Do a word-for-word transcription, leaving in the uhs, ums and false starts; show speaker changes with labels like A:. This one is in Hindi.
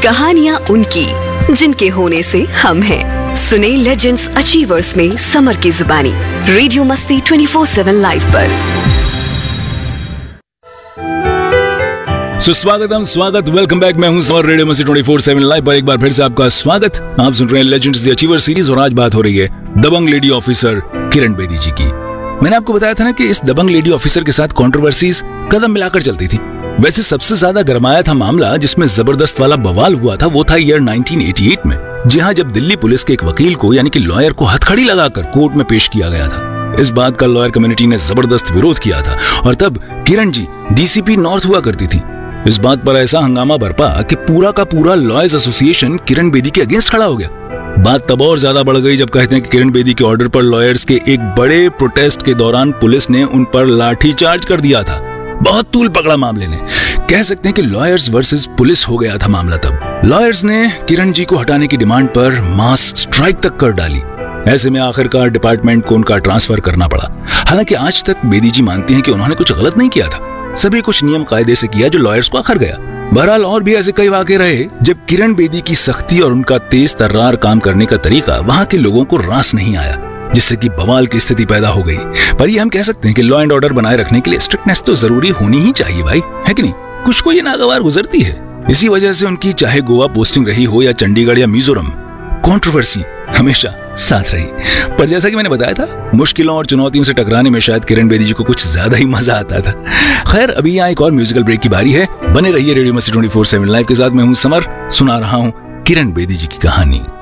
A: कहानियाँ उनकी जिनके होने से हम हैं। सुने लेजेंड्स अचीवर्स में समर की जुबानी रेडियो मस्ती ट्वेंटी फोर सेवन लाइव पर।
B: सुस्वागतम, स्वागत, वेलकम बैक। मैं हूं समर, रेडियो मस्ती ट्वेंटी फोर सेवन लाइव पर एक बार फिर से आपका स्वागत। आप सुन रहे हैं लेजेंड्स द अचीवर सीरीज और आज बात हो रही है दबंग लेडी ऑफिसर किरण बेदी जी की। मैंने आपको बताया था ना कि इस दबंग लेडी ऑफिसर के साथ कंट्रोवर्सीज कदम मिलाकर चलती थी। वैसे सबसे ज्यादा गरमाया था मामला जिसमें जबरदस्त वाला बवाल हुआ था, वो था ईयर नाइनटीन एटी एट में। जी हाँ, जब दिल्ली पुलिस के एक वकील को यानी कि लॉयर को हथकड़ी लगाकर कोर्ट में पेश किया गया था। इस बात का लॉयर कम्युनिटी ने जबरदस्त विरोध किया था और तब किरण जी डीसीपी नॉर्थ हुआ करती थी। इस बात पर ऐसा हंगामा बरपा कि पूरा का पूरा लॉयर्स एसोसिएशन किरण बेदी के अगेंस्ट खड़ा हो गया। बात तब और ज्यादा बढ़ गई जब कहते हैं कि किरण बेदी के ऑर्डर पर लॉयर्स के एक बड़े प्रोटेस्ट के दौरान पुलिस ने उन पर लाठीचार्ज कर दिया था। बहुत तूल पकड़ा मामले ने। कह सकते हैं कि लॉयर्स वर्सेस पुलिस हो गया था मामला तब। लॉयर्स ने किरण जी को हटाने की डिमांड पर मास स्ट्राइक तक कर डाली। ऐसे में आखिरकार डिपार्टमेंट को उनका ट्रांसफर करना पड़ा। हालांकि आज तक बेदी जी मानती हैं कि उन्होंने कुछ गलत नहीं किया था, सभी कुछ नियम कायदे से किया जो लॉयर्स को आखिर गया। बहरहाल और भी ऐसे कई वाकये रहे जब किरण बेदी की सख्ती और उनका तेज तर्रार काम करने का तरीका वहां के लोगों को रास नहीं आया, जिससे कि बवाल की स्थिति पैदा हो गई। पर ये हम कह सकते हैं कि लॉ एंड ऑर्डर बनाए रखने के लिए स्ट्रिक्टनेस तो जरूरी होनी ही चाहिए भाई, है कि नहीं? कुछ को ये नागवार गुजरती है। इसी वजह से उनकी चाहे गोवा पोस्टिंग रही हो या चंडीगढ़ या मिजोरम, कंट्रोवर्सी हमेशा साथ रही। पर जैसा कि मैंने बताया था, मुश्किलों और चुनौतियों से टकराने में शायद किरण बेदी जी को कुछ ज्यादा ही मजा आता था। खैर, अभी यहाँ एक और म्यूजिकल ब्रेक की बारी है। बने रहिए रेडियो मस्ती ट्वेंटी फोर सेवन लाइव के साथ। मैं हूँ समर, सुना रहा हूँ किरण बेदी जी की कहानी।